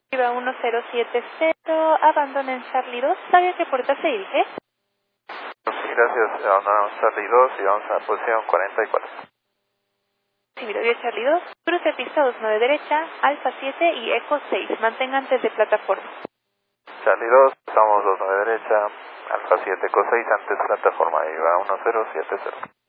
Viva 1070, abandonen Charlie 2, ¿sabe a qué puerta se dirige? Sí, gracias. Abandonamos Charlie 2 y vamos a la posición 44. Sí, mira, Charlie 2, cruce pista 29 derecha, Alfa 7 y Eco 6, mantenga antes de plataforma. Charlie 2, estamos 29 derecha, Alfa 7, Eco 6, antes plataforma, Viva 1070.